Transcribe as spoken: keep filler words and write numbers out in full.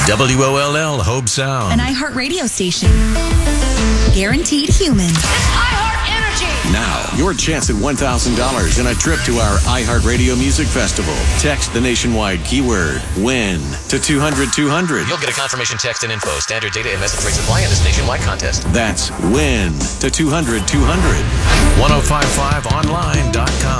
W O L L Hobe Sound. An iHeart radio station. Guaranteed human. Now, your chance at one thousand dollars and a trip to our iHeartRadio Music Festival. Text the nationwide keyword WIN to two hundred two hundred. You'll get a confirmation text and info. Standard data and message rates apply in this nationwide contest. That's WIN to two hundred two hundred. ten fifty-five online dot com.